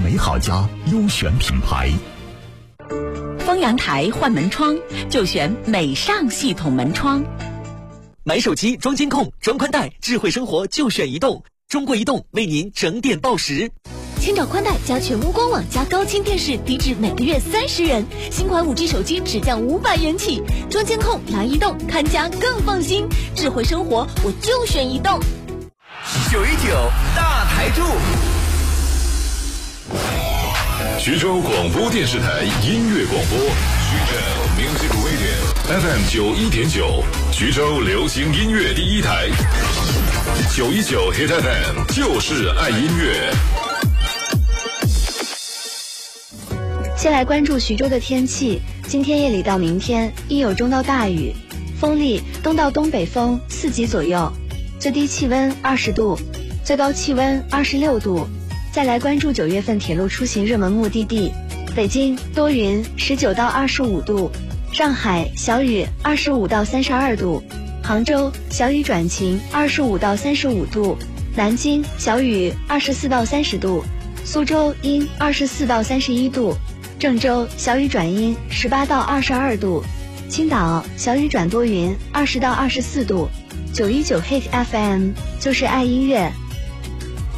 美好家优选品牌。 丰阳台换门窗就选美尚系统门窗。 买手机装监控、装宽带，智慧生活就选移动。中国移动为您整点报时。 千兆宽带加全屋官网加高清电视，低至每个月30元。新款5G 手机只降500元起。装监控来移动，看家更放心。智慧生活我就选移动。 919大台柱。 徐州广播电视台音乐广播，徐州 Music Radio FM 91.9，徐州流行音乐第一台，919 Hit FM 就是爱音乐。 先来关注徐州的天气，今天夜里到明天阴有中到大雨，风力东到东北风4级左右，最低气温20度，最高气温26度。再来关注9月份铁路出行热门目的地，北京多云19到25度，上海小雨25到32度，杭州小雨转晴25到35度，南京小雨24到30度，苏州阴24到31度，郑州小雨转阴18到22度，青岛小雨转多云20到24度。919 Hit FM 就是爱音乐。